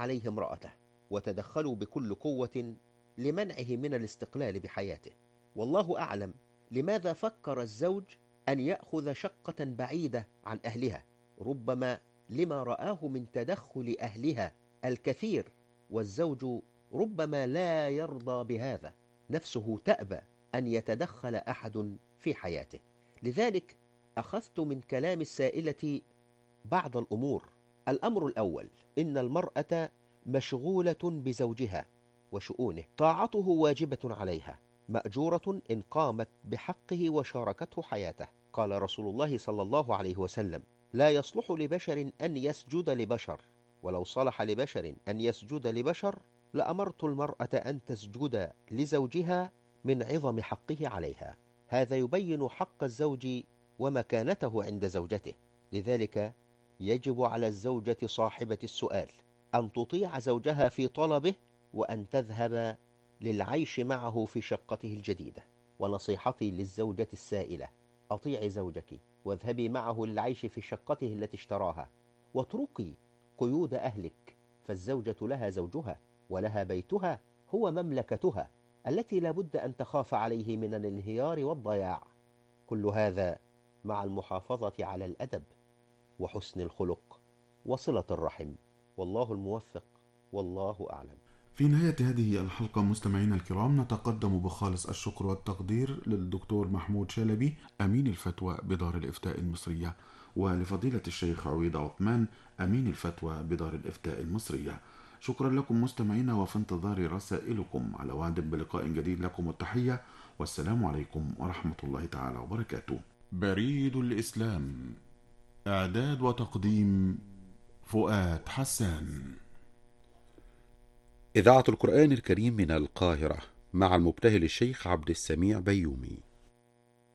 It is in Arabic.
عليه امرأته، وتدخلوا بكل قوة لمنعه من الاستقلال بحياته. والله أعلم لماذا فكر الزوج أن يأخذ شقة بعيدة عن أهلها، ربما لما رآه من تدخل أهلها الكثير، والزوج ربما لا يرضى بهذا، نفسه تأبى أن يتدخل أحد في حياته. لذلك أخذت من كلام السائلة بعض الأمور. الأمر الأول: إن المرأة مشغولة بزوجها وشؤونه، طاعته واجبة عليها، مأجورة إن قامت بحقه وشاركته حياته. قال رسول الله صلى الله عليه وسلم: لا يصلح لبشر أن يسجد لبشر، ولو صلح لبشر أن يسجد لبشر لأمرت المرأة أن تسجد لزوجها من عظم حقه عليها. هذا يبين حق الزوج ومكانته عند زوجته. لذلك يجب على الزوجة صاحبة السؤال أن تطيع زوجها في طلبه، وأن تذهب للعيش معه في شقته الجديدة. ونصيحتي للزوجة السائلة: أطيعي زوجك واذهبي معه للعيش في شقته التي اشتراها، واتركي قيود أهلك، فالزوجة لها زوجها ولها بيتها هو مملكتها التي لا بد أن تخاف عليه من الانهيار والضياع. كل هذا مع المحافظة على الأدب وحسن الخلق وصلة الرحم. والله الموفق، والله أعلم. في نهاية هذه الحلقة مستمعينا الكرام، نتقدم بخالص الشكر والتقدير للدكتور محمود شلبي أمين الفتوى بدار الإفتاء المصرية، ولفضيلة الشيخ عويض عثمان أمين الفتوى بدار الإفتاء المصرية. شكرا لكم مستمعينا، وفي انتظار رسائلكم. على وعد بلقاء جديد، لكم التحية والسلام عليكم ورحمة الله تعالى وبركاته. بريد الإسلام، إعداد وتقديم فؤاد حسان. إذاعة القرآن الكريم من القاهرة، مع المبتهل الشيخ عبد السميع بيومي.